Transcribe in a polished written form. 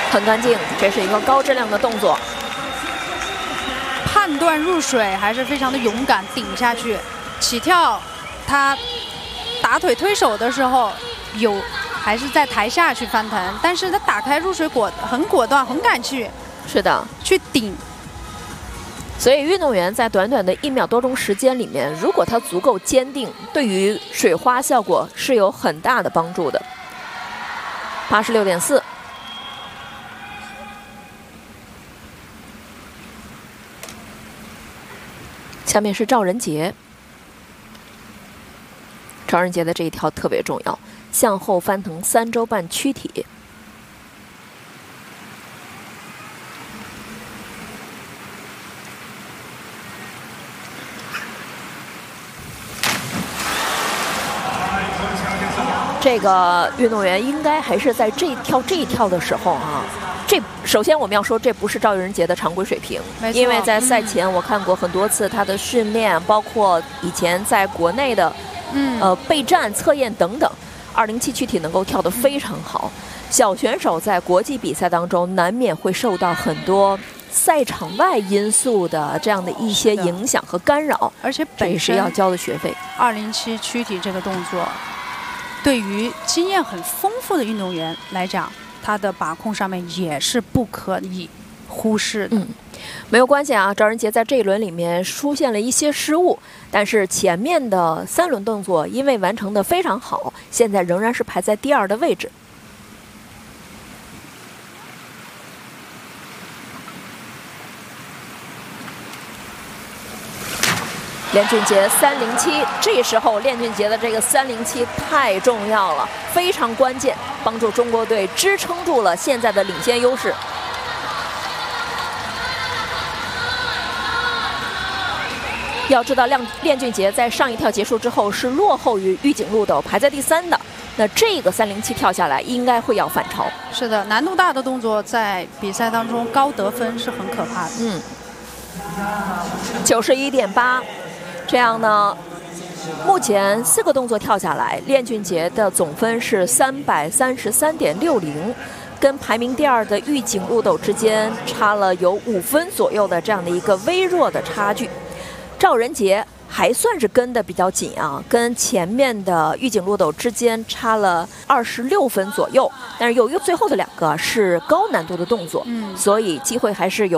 很干净，这是一个高质量的动作。 判断入水还是非常的勇敢，顶下去，起跳，他打腿推手的时候还是在台下去翻腾，但是他打开入水很果断，很敢去， 是的， 去顶。 所以运动员在短短的1秒多钟时间里面，如果他足够坚定，对于水花效果是有很大的帮助的。86.4。下面是赵仁杰。赵仁杰的这一跳特别重要，向后翻腾3周半躯体。这个运动员应该还是在这一跳的时候啊，首先我们要说，这不是赵仁杰的常规水平，因为在赛前我看过很多次他的训练，包括以前在国内的备战测验等等，207躯体能够跳得非常好。小选手在国际比赛当中难免会受到很多赛场外因素的这样的一些影响和干扰， 而且本身是要交的学费。 207躯体这个动作，对于经验很丰富的运动员来讲，他的把控上面也是不可以忽视的。 没有关系啊，赵仁杰在这一轮里面出现了一些失误，但是前面的3轮动作因为完成的非常好，现在仍然是排在第2的位置。练俊杰307，这时候练俊杰的这个307太重要了，非常关键，帮助中国队支撑住了现在的领先优势。要知道，练俊杰在上一跳结束之后是落后于玉井路斗，排在第3的。那这个307跳下来，应该会要反超。 是的，难度大的动作在比赛当中高得分是很可怕的。 91.8。这样呢，目前4个动作跳下来，练俊杰的总分是333.60，跟排名第2的玉井路斗之间差了有5分左右的这样的一个微弱的差距。赵仁杰还算是跟得比较紧啊，跟前面的玉井路斗之间差了26分左右，但是由于最后的2个是高难度的动作，所以机会还是有。